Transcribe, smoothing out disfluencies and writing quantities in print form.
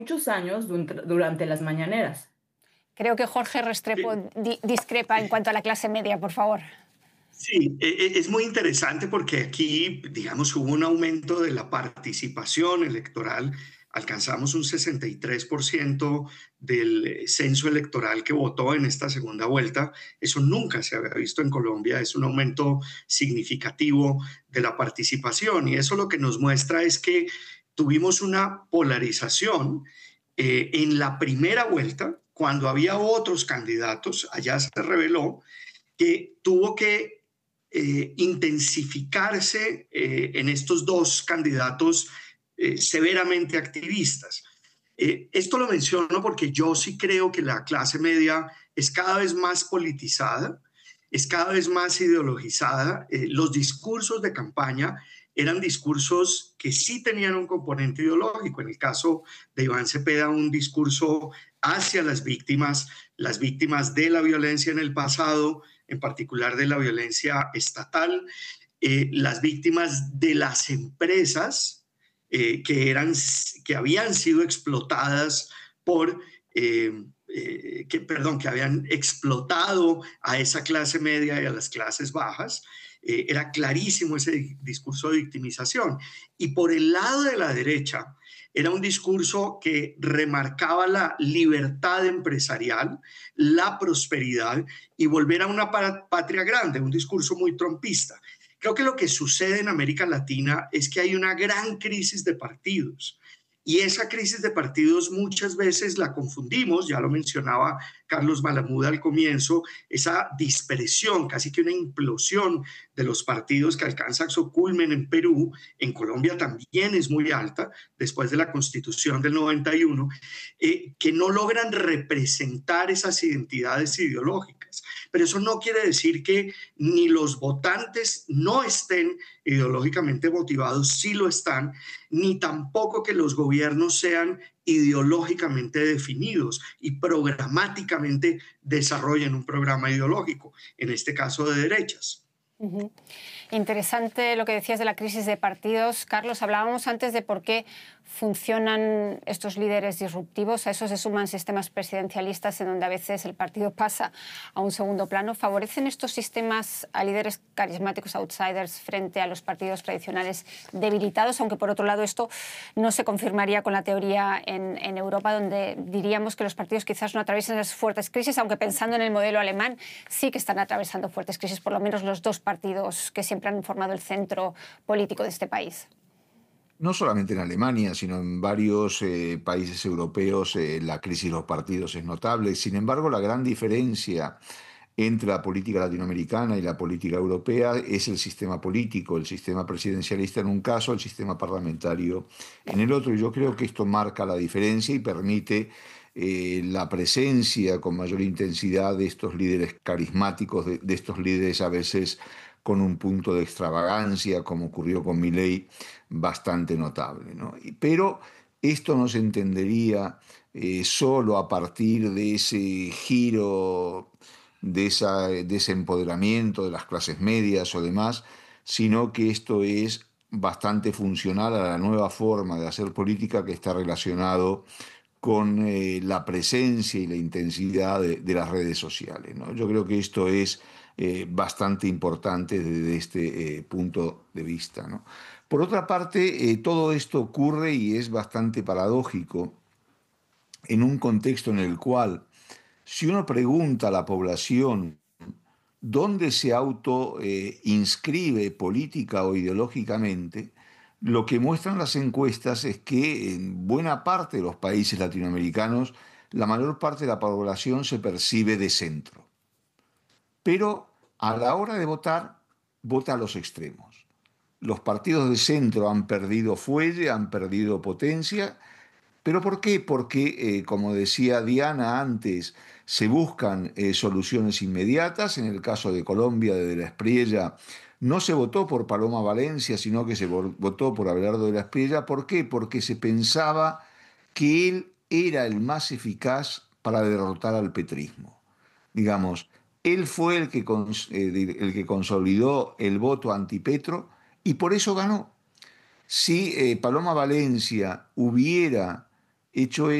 muchos años durante las mañaneras. Creo que Jorge Restrepo discrepa en cuanto a la clase media, por favor. Sí, es muy interesante porque aquí, digamos, hubo un aumento de la participación electoral. Alcanzamos un 63% del censo electoral que votó en esta segunda vuelta. Eso nunca se había visto en Colombia. Es un aumento significativo de la participación y eso lo que nos muestra es que tuvimos una polarización en la primera vuelta, cuando había otros candidatos. Allá se reveló que tuvo que intensificarse en estos dos candidatos severamente activistas. Esto lo menciono porque yo sí creo que la clase media es cada vez más politizada, es cada vez más ideologizada. Los discursos de campaña eran discursos que sí tenían un componente ideológico. En el caso de Iván Cepeda, un discurso hacia las víctimas de la violencia en el pasado, en particular de la violencia estatal, las víctimas de las empresas que habían sido explotadas por, que habían explotado a esa clase media y a las clases bajas. Era clarísimo ese discurso de victimización. Y por el lado de la derecha, era un discurso que remarcaba la libertad empresarial, la prosperidad y volver a una patria grande, un discurso muy trompista. Creo que lo que sucede en América Latina es que hay una gran crisis de partidos. Y esa crisis de partidos muchas veces la confundimos, ya lo mencionaba Carlos Malamuda al comienzo, esa dispersión, casi que una implosión de los partidos que alcanza su culmen en Perú, en Colombia también es muy alta, después de la Constitución del 91, que no logran representar esas identidades ideológicas. Pero eso no quiere decir que ni los votantes no estén ideológicamente motivados, sí lo están, ni tampoco que los gobiernos sean ideológicamente definidos y programáticamente desarrollen un programa ideológico, en este caso de derechas. Uh-huh. Interesante lo que decías de la crisis de partidos. Carlos, hablábamos antes de por qué funcionan estos líderes disruptivos. A eso se suman sistemas presidencialistas en donde a veces el partido pasa a un segundo plano. ¿Favorecen estos sistemas a líderes carismáticos, outsiders, frente a los partidos tradicionales debilitados? Aunque por otro lado esto no se confirmaría con la teoría en Europa, donde diríamos que los partidos quizás no atraviesan esas fuertes crisis, aunque pensando en el modelo alemán sí que están atravesando fuertes crisis, por lo menos los dos partidos que siempre han formado el centro político de este país. No solamente en Alemania, sino en varios países europeos la crisis de los partidos es notable. Sin embargo, la gran diferencia entre la política latinoamericana y la política europea es el sistema político, el sistema presidencialista en un caso, el sistema parlamentario en el otro. Y yo creo que esto marca la diferencia y permite la presencia con mayor intensidad de estos líderes carismáticos, de estos líderes a veces con un punto de extravagancia, como ocurrió con Milei, bastante notable, ¿no? Pero esto no se entendería solo a partir de ese giro, de ese empoderamiento de las clases medias o demás, sino que esto es bastante funcional a la nueva forma de hacer política que está relacionado con la presencia y la intensidad de las redes sociales, ¿no? Yo creo que esto es bastante importante desde este punto de vista, ¿no? Por otra parte, todo esto ocurre y es bastante paradójico en un contexto en el cual, si uno pregunta a la población dónde se inscribe política o ideológicamente, lo que muestran las encuestas es que en buena parte de los países latinoamericanos la mayor parte de la población se percibe de centro. Pero a la hora de votar, vota a los extremos. Los partidos de centro han perdido fuelle, han perdido potencia. ¿Pero por qué? Porque, como decía Diana antes, se buscan soluciones inmediatas. En el caso de Colombia, de la Espriella, no se votó por Paloma Valencia, sino que se votó por Abelardo de la Espriella. ¿Por qué? Porque se pensaba que él era el más eficaz para derrotar al petrismo. Digamos, él fue el que consolidó el voto antipetro y por eso ganó. Si Paloma Valencia hubiera hecho